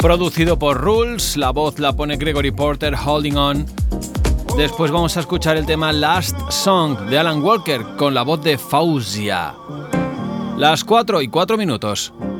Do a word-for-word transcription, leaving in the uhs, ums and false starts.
producido por Rules, la voz la pone Gregory Porter, Holding On. Después vamos a escuchar el tema Last Song de Alan Walker con la voz de Fausia. Las cuatro y cuatro minutos.